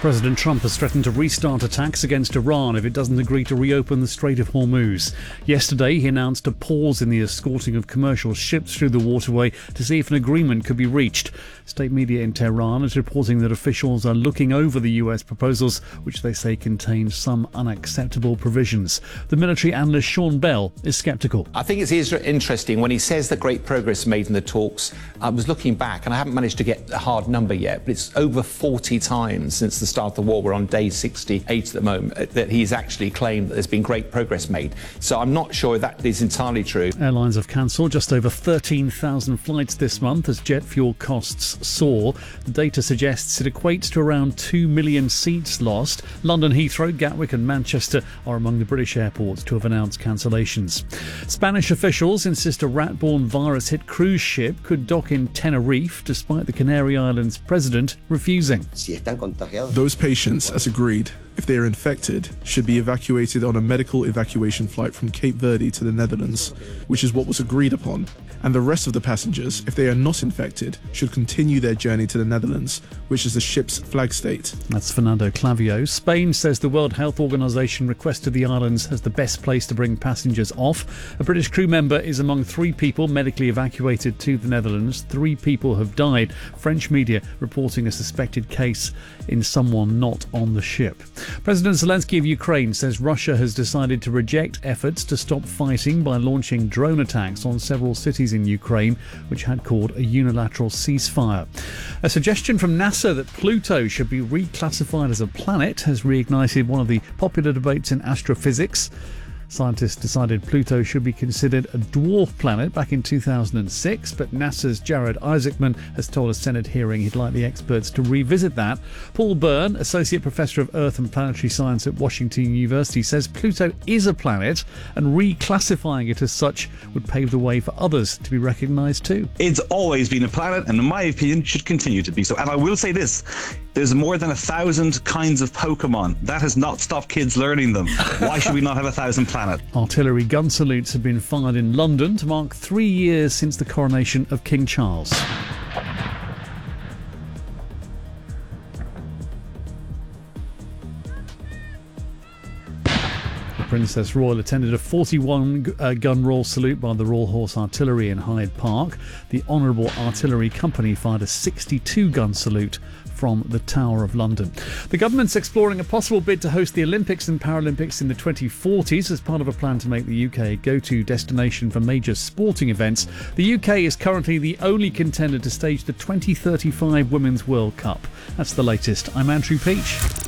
President Trump has threatened to restart attacks against Iran if it doesn't agree to reopen the Strait of Hormuz. Yesterday, he announced a pause in the escorting of commercial ships through the waterway to see if an agreement could be reached. State media in Tehran is reporting that officials are looking over the US proposals, which they say contain some unacceptable provisions. The military analyst Sean Bell is sceptical. I think it's interesting when he says that great progress made in the talks. I was looking back, and I haven't managed to get a hard number yet, but it's over 40 times since the start of the war. We're on day 68 at the moment, that he's actually claimed that there's been great progress made. So I'm not sure that is entirely true. Airlines have cancelled just over 13,000 flights this month as jet fuel costs soar. The data suggests it equates to around 2 million seats lost. London Heathrow, Gatwick and Manchester are among the British airports to have announced cancellations. Spanish officials insist a rat-borne virus-hit cruise ship could dock in Tenerife, despite the Canary Islands president refusing. Those patients, as agreed, if they are infected, should be evacuated on a medical evacuation flight from Cape Verde to the Netherlands, which is what was agreed upon. And the rest of the passengers, if they are not infected, should continue their journey to the Netherlands, which is the ship's flag state. That's Fernando Clavio. Spain says the World Health Organization requested the islands as the best place to bring passengers off. A British crew member is among 3 people medically evacuated to the Netherlands. 3 people have died. French media reporting a suspected case in someone not on the ship. President Zelensky of Ukraine says Russia has decided to reject efforts to stop fighting by launching drone attacks on several cities in Ukraine, which had called a unilateral ceasefire. A suggestion from NASA that Pluto should be reclassified as a planet has reignited one of the popular debates in astrophysics. Scientists decided Pluto should be considered a dwarf planet back in 2006, but NASA's Jared Isaacman has told a Senate hearing he'd like the experts to revisit that. Paul Byrne, Associate Professor of Earth and Planetary Science at Washington University, says Pluto is a planet and reclassifying it as such would pave the way for others to be recognised too. It's always been a planet and in my opinion should continue to be so. And I will say this, there's more than 1,000 kinds of Pokemon. That has not stopped kids learning them. Why should we not have 1,000 planets? Artillery gun salutes have been fired in London to mark 3 years since the coronation of King Charles. The Princess Royal attended a 41-gun royal salute by the Royal Horse Artillery in Hyde Park. The Honourable Artillery Company fired a 62-gun salute from the Tower of London. The government's exploring a possible bid to host the Olympics and Paralympics in the 2040s as part of a plan to make the UK a go-to destination for major sporting events. The UK is currently the only contender to stage the 2035 Women's World Cup. That's the latest. I'm Andrew Peach.